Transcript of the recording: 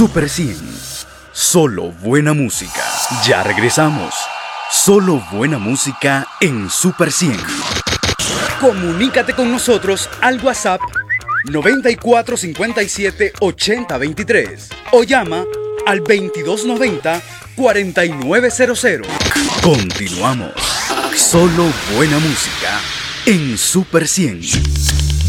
Super 100. Solo buena música. Ya regresamos. Solo buena música en Super 100. Comunícate con nosotros al WhatsApp 9457 8023 o llama al 2290 4900. Continuamos. Solo buena música en Super 100.